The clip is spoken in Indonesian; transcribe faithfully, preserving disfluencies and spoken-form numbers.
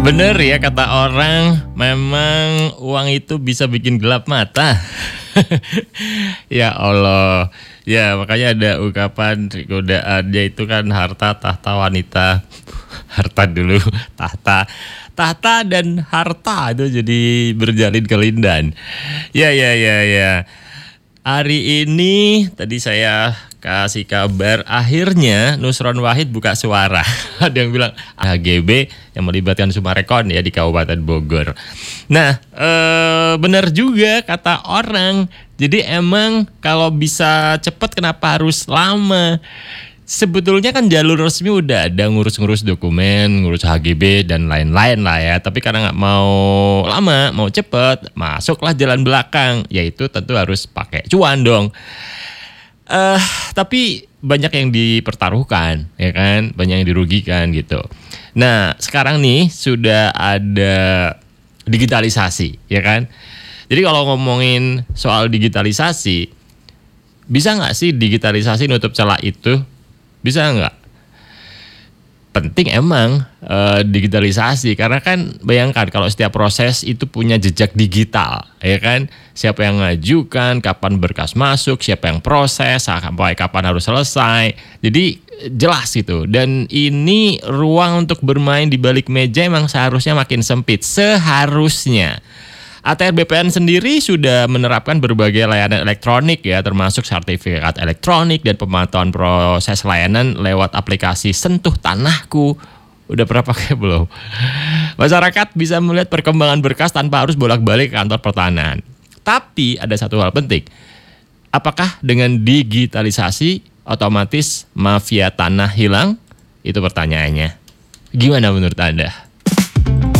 Bener ya kata orang, memang uang itu bisa bikin gelap mata. Ya Allah. Ya makanya ada ungkapan godaannya itu kan harta tahta wanita. Harta dulu, tahta. Tahta dan harta itu jadi berjalin kelindan. Ya ya ya ya. Hari ini tadi saya kasih kabar akhirnya Nusron Wahid buka suara. Ada yang bilang H G B yang melibatkan Sumarekon ya di Kabupaten Bogor. Nah ee, benar juga kata orang. Jadi emang kalau bisa cepat kenapa harus lama? Sebetulnya kan jalur resmi udah ada ngurus-ngurus dokumen, ngurus H G B dan lain-lain lah ya. Tapi karena nggak mau lama, mau cepet, masuklah jalan belakang. Yaitu tentu harus pakai cuan dong. Uh, tapi banyak yang dipertaruhkan, ya kan? Banyak yang dirugikan gitu. Nah sekarang nih sudah ada digitalisasi, ya kan? Jadi kalau ngomongin soal digitalisasi, bisa nggak sih digitalisasi nutup celah itu? Bisa nggak? Penting emang e, digitalisasi karena kan bayangkan kalau setiap proses itu punya jejak digital, ya kan? Siapa yang ngajukan, kapan berkas masuk, siapa yang proses, sampai kapan harus selesai. Jadi jelas gitu. Dan ini ruang untuk bermain di balik meja emang seharusnya makin sempit. Seharusnya. A T R B P N sendiri sudah menerapkan berbagai layanan elektronik ya, termasuk sertifikat elektronik dan pemantauan proses layanan lewat aplikasi Sentuh Tanahku. Udah pernah pakai belum? Masyarakat bisa melihat perkembangan berkas tanpa harus bolak-balik ke kantor pertanahan. Tapi ada satu hal penting. Apakah dengan digitalisasi otomatis mafia tanah hilang? Itu pertanyaannya. Gimana menurut Anda?